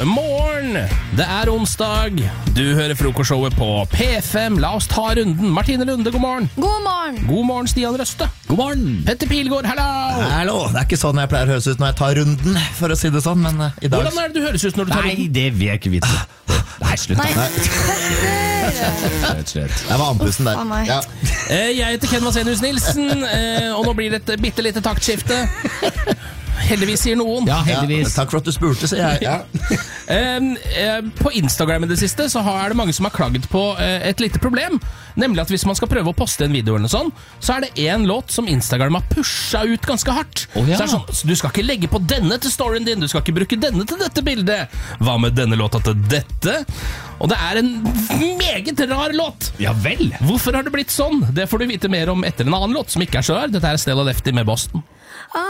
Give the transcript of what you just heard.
morgen! Det onsdag. Du hører frokostshowet på P5. La oss ta runden. Martine Lunde, god morgen. God morgen. God morgen, Stian Røste. God morgen. Petter Pilgaard, hallo. Hallo. Det ikke sånn jeg pleier å høres ut når jeg tar runden, for å si det sånn, men i dag... Hvordan det du høres ut når du tar runden? Nei, det vil jeg ikke vite. Nei, slutt. Nei. Slutt. Jeg var andpusten der. Å, nei. Ja. Jeg heter Ken Vasenius Nilsen, og nå blir det et bitte lite taktskifte. Heldigvis, sier noen. Ja, heldigvis. Ja, takk for at du spurte, sier jeg. Ja. På Instagram i det siste så er det mange som har klaget på et lite problem. Nemlig at hvis man skal prøve å poste en video eller noe sånt, så er det en låt som Instagram har pushet ut ganske hardt. Oh, ja. Så er det sånn, du skal ikke legge på denne til storyen din, du skal ikke bruke denne til dette bildet. Hva med denne låta til dette? Og det er en meget rar låt. Ja vel. Hvorfor har det blitt sånn? Det får du vite mer om etter en annen låt som ikke er så rar. Dette er Stella Lefty med Boston.